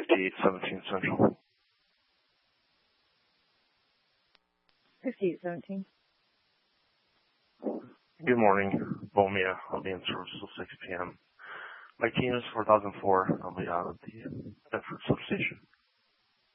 5817 Central. 5817. Good morning, Bomia. I'll be in service till 6 p.m. My team is 4004. I'll be out at the Bedford substation.